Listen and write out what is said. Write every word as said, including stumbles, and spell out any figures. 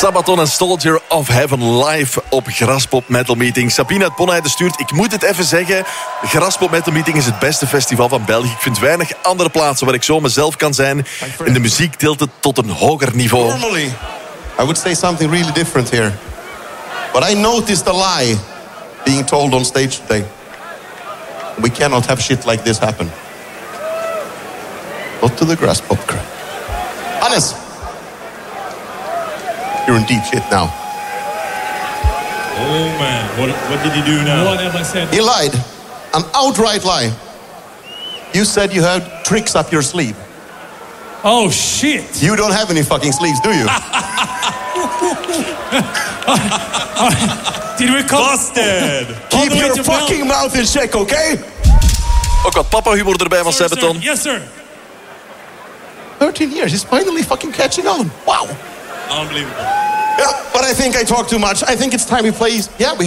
Sabaton en Soldier of Heaven live op Graspop Metal Meeting. Sabine uit Bonheide stuurt, ik moet het even zeggen, Graspop Metal Meeting is het beste festival van België. Ik vind weinig andere plaatsen waar ik zo mezelf kan zijn. En de muziek tilt het tot een hoger niveau. Normally, I would say something really different here. But I noticed a lie being told on stage today. We cannot have shit like this happen. Not to the Graspop crew. Hannes! You're in deep shit now. Oh man, what, what did he do now? What have I said? He lied. An outright lie. You said you had tricks up your sleeve. Oh shit! You don't have any fucking sleeves, do you? Did we come? Busted! Keep your fucking mouth in check, okay? Ook wat papa-humor erbij van Sabaton. Yes, sir. thirteen years, he's finally fucking catching on. Wow. Unbelievable. Yeah, but I think I talk too much. I think it's time we play. Yeah, we